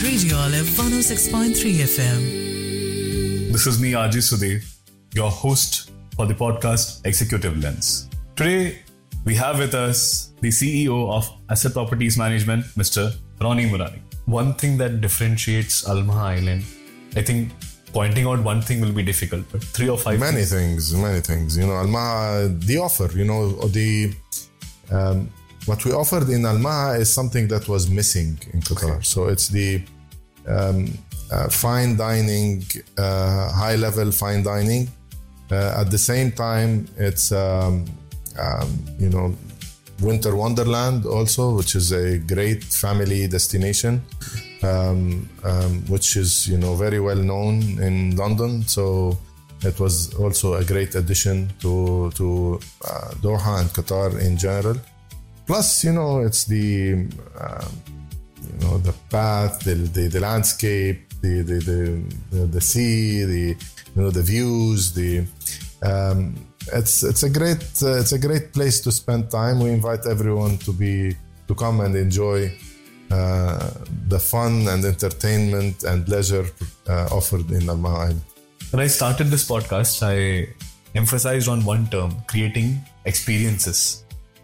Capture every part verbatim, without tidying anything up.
Radio Olive one oh six point three F M. This is me, R J Sudhir, your host for the podcast Executive Lens. Today, we have with us the C E O of Asset Properties Management, Mister Ronnie Murari. One thing that differentiates Al Maha Island, I think pointing out one thing will be difficult, but three or five Many things. things, many things. You know, Al Maha, the offer, you know, the um, what we offered in Al Maha is something that was missing in Qatar. Okay. So it's the um, uh, fine dining, uh, high-level fine dining. Uh, at the same time, it's um, um, you know, Winter Wonderland also, which is a great family destination, um, um, which is, you know, very well known in London. So it was also a great addition to to uh, Doha and Qatar in general. Plus, you know, it's the um, you know the path, the the, the landscape, the the, the the sea, the you know the views, the um, it's it's a great uh, it's a great place to spend time. We invite everyone to be to come and enjoy uh, the fun and entertainment and leisure uh, offered in Al Maha Island. When I started this podcast, I emphasized on one term: creating experiences.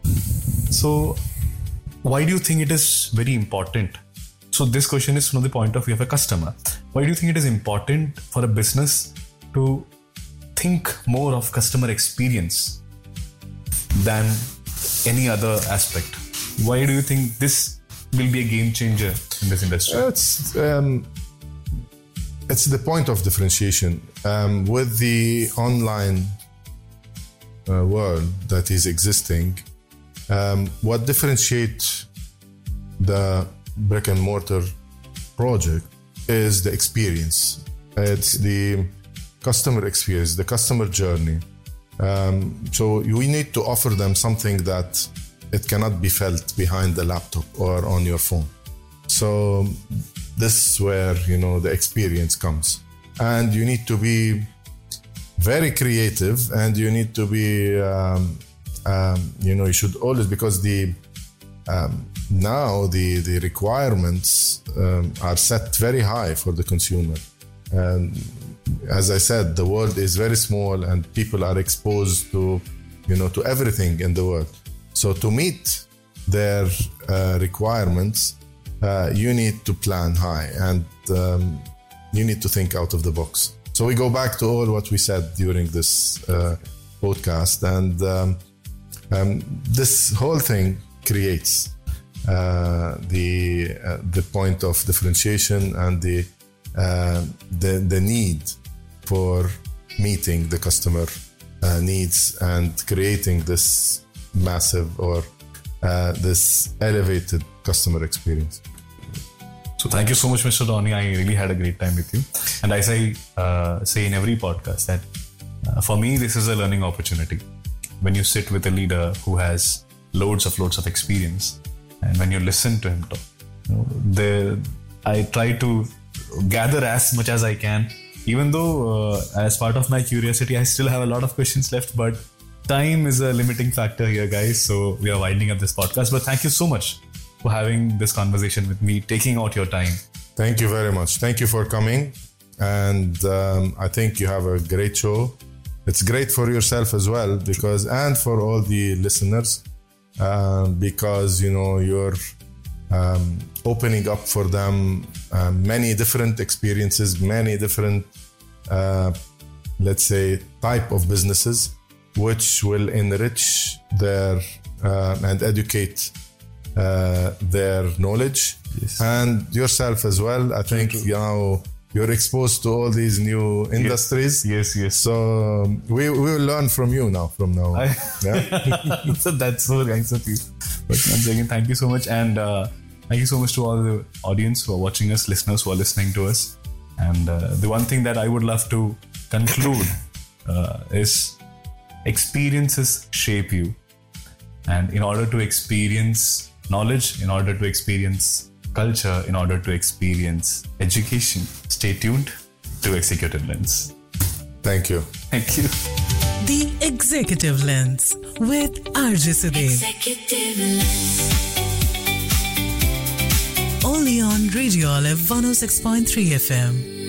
So, why do you think it is very important? So, this question is from the point of view of a customer. Why do you think it is important for a business to think more of customer experience than any other aspect? Why do you think this will be a game changer in this industry? It's um, it's the point of differentiation. Um, with the online uh, world that is existing, um, what differentiates the brick and mortar project is the experience. It's the customer experience, the customer journey. Um, so we need to offer them something that it cannot be felt behind the laptop or on your phone. So this is where, you know, the experience comes. And you need to be very creative, and you need to be, um, um, you know, you should always, because the um, now the, the requirements um, are set very high for the consumer. And as I said, the world is very small and people are exposed to, you know, to everything in the world. So to meet their uh, requirements, uh, you need to plan high, and um, you need to think out of the box. So we go back to all what we said during this uh, podcast, and um, um, this whole thing creates uh, the uh, the point of differentiation and the uh, the the need for meeting the customer uh, needs and creating this massive or uh, this elevated customer experience. So thank you so much, Mister Ronnie. I really had a great time with you. And as I uh, say in every podcast, that uh, for me, this is a learning opportunity. When you sit with a leader who has loads of loads of experience, and when you listen to him talk, you know, the, I try to gather as much as I can. Even though uh, as part of my curiosity, I still have a lot of questions left, but time is a limiting factor here, guys. So we are winding up this podcast. But thank you so much for having this conversation with me, taking out your time. Thank you very much. Thank you for coming. And um, I think you have a great show. It's great for yourself as well, because, and for all the listeners, uh, because, you know, you're um, opening up for them uh, many different experiences, many different, uh, let's say, type of businesses, which will enrich their uh, and educate uh, their knowledge. Yes. And yourself as well. I think, you know, you're exposed to all these new industries. Yes, yes. So um, we, we will learn from you now, from now on. I, yeah? So that's so nice of you. But once again, thank you so much. And uh, thank you so much to all the audience who are watching us, listeners who are listening to us. And uh, the one thing that I would love to conclude uh, is experiences shape you. And in order to experience knowledge, in order to experience culture, in order to experience education, stay tuned to Executive Lens. Thank you. Thank you. The Executive Lens with R J Sudhir. Executive Lens. Only on Radio Olive one oh six point three F M.